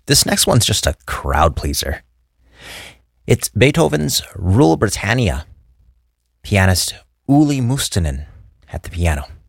This next one's just a crowd pleaser. It's Beethoven's Rule Britannia. Pianist Uli Mustonen at the piano.